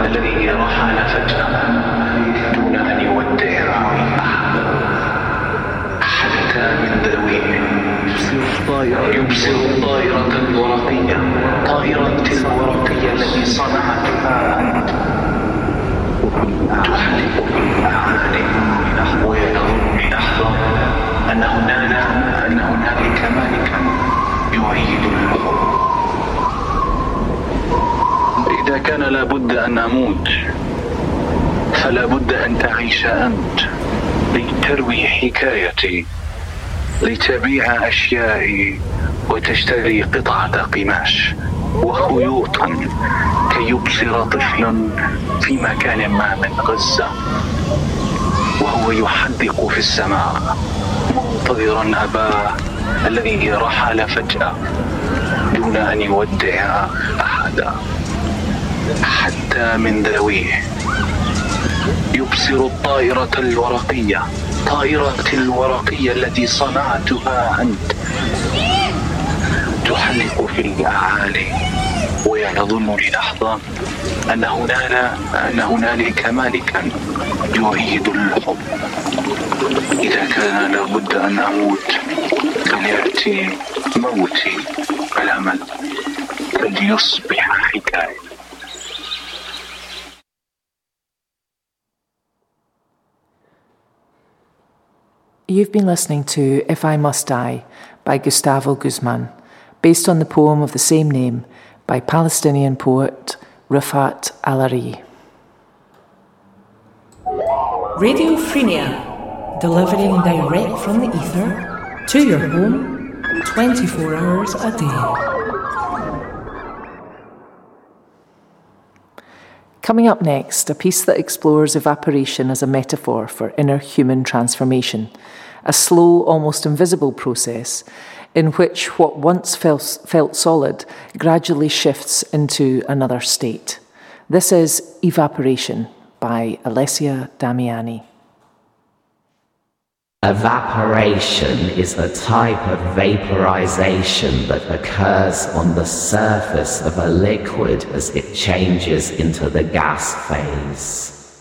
الذي رحل فجأة دون أن يودعها حتى من ذويه يبصر الطائرة الورقية التي صنعتها أنت تحلق في الأعالي ويظن للحظة أن هنالك مالكا يعيد الحب. إذا كان لابد أن أموت فلا بد أن تعيش أنت لتروي حكايتي، لتبيع أشيائي وتشتري قطعة قماش وخيوطا كي يبصر طفل في مكان ما من غزة وهو يحدق في السماء منتظرا أباه الذي رحل فجأة دون أن يودع أحدا حتى من ذويه. يبصر الطائرة الورقية التي صنعتها أنت تحلق في الأعالي ويظن للحظة أن هنالك مالكا يعيد الحب. إذا كان لابد أن أموت فليأتي موتي الأمل فليصبح حكاية. You've been listening to If I Must Die by Gustavo Guzman, based on the poem of the same name by Palestinian poet Rifat Alari. Radio Frenia, delivering direct from the ether to your home 24 hours a day. Coming up next, a piece that explores evaporation as a metaphor for inner human transformation, a slow, almost invisible process in which what once felt solid gradually shifts into another state. This is Evaporation by Alessia Damiani. Evaporation is a type of vaporization that occurs on the surface of a liquid as it changes into the gas phase.